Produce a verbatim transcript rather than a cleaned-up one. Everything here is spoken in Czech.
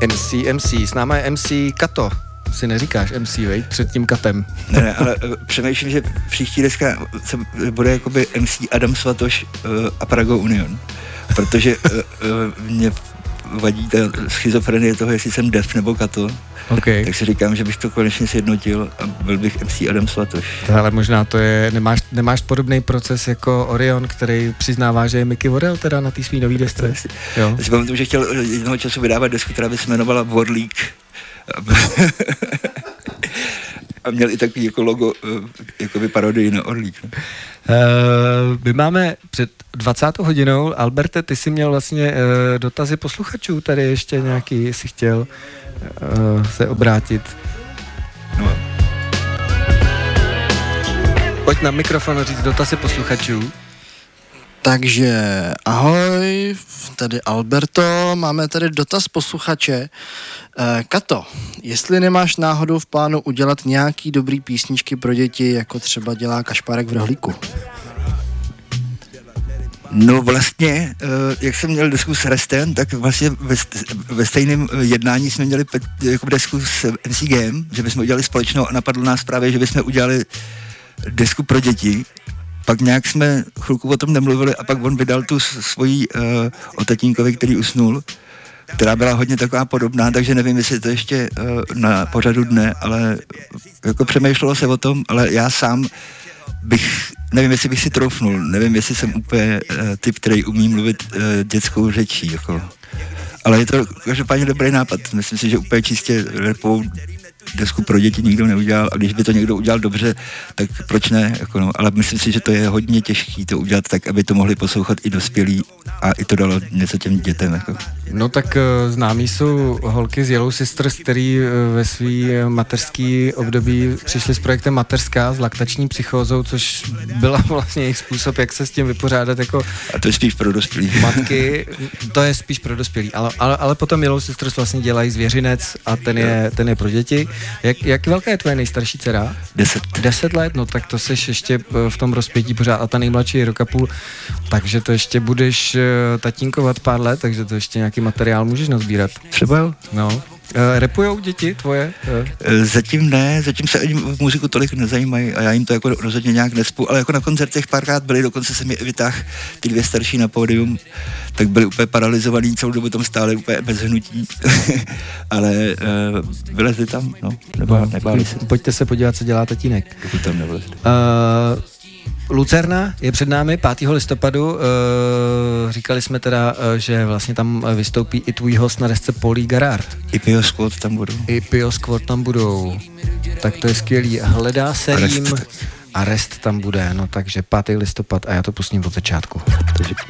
M C, M C, s náma je M C Kato. Si neříkáš M C, vej, před tím Katem. Ne, ne, ale přemýšlím, že příští deska bude jakoby M C Adam Svatoš uh, a Prago Union. Protože uh, uh, mě vadí ta schizofrenie toho, jestli jsem Def nebo Kato. Okay. Tak si říkám, že bych to konečně sjednotil a byl bych M C Adam Svatoš. Ale možná to je, nemáš, nemáš podobný proces jako Orion, který přiznává, že je Mickey Vorel teda na té svý nový desce. Já si pamatuju, že chtěl jednoho času vydávat desku, která by se jmenovala Warleak. A měl i takový jako logo, jako by parodii na Orlík. Uh, my máme před dvacátou hodinou, Alberte, ty jsi měl vlastně uh, dotazy posluchačů, tady ještě nějaký, jestli chtěl uh, se obrátit. No. Pojď na mikrofon říct dotazy posluchačů. Takže ahoj, tady Alberto, máme tady dotaz posluchače. E, Kato, jestli nemáš náhodou v plánu udělat nějaký dobrý písničky pro děti, jako třeba dělá Kašpárek v Rohlíku? No vlastně, jak jsem měl desku s Restem, tak vlastně ve, ve stejném jednání jsme měli jako desku s M C G M, že bychom udělali společnou a napadlo nás právě, že bychom udělali desku pro děti. Pak nějak jsme chvilku o tom nemluvili a pak on vydal tu svoji uh, o tatínkovi, který usnul, která byla hodně taková podobná, takže nevím, jestli to ještě uh, na pořadu dne, ale jako přemýšlelo se o tom, ale já sám bych, nevím, jestli bych si troufnul, nevím, jestli jsem úplně uh, typ, který umí mluvit uh, dětskou řečí, jako. Ale je to každopádně dobrý nápad, myslím si, že úplně čistě rapovou desku pro děti nikdo neudělal a když by to někdo udělal dobře, tak proč ne, jako no, ale myslím si, že to je hodně těžký to udělat tak, aby to mohli poslouchat i dospělí a i to dalo něco těm dětem, jako. No tak uh, známí jsou holky z Yellow Sisters, který uh, ve svý mateřský období přišli s projektem Mateřská s laktační psychózou, což byla vlastně jejich způsob, jak se s tím vypořádat jako a to je spíš pro dospělí. Matky, to je spíš pro dospělí, ale, ale, ale potom Yellow Sisters vlastně dělají Zvěřinec a ten je, ten je pro děti. Jak, jak velká je tvoje nejstarší dcera? Deset. Deset let, no tak to seš ještě v tom rozpětí pořád a ta nejmladší je rok a půl, takže to ještě budeš tatínkovat pár let, takže to ještě nějaký materiál můžeš nazbírat. Třeba jo. No. E, repujou děti tvoje? E, zatím ne, zatím se ani v muziku tolik nezajímají a já jim to jako rozhodně nějak nespu, ale jako na koncertech párkrát byli, dokonce se mi vytáhl ty dvě starší na pódium, tak byli úplně paralizovaní, celou dobu tam stáli úplně bez hnutí, ale e, vylezli tam, no, nebá, no, nebáli se. Pojďte se podívat, co dělá tatínek. Pokud tam nevylezli. Uh, Lucerna je před námi pátého listopadu, e, říkali jsme teda, e, že vlastně tam vystoupí i tvůj host na desce Polly Garard. I Pio Squad tam budou. I Pio Squad tam budou, tak to je skvělý. Hledá se jim a Rest tam bude, no takže pátý listopad a já to pustím od začátku. Takže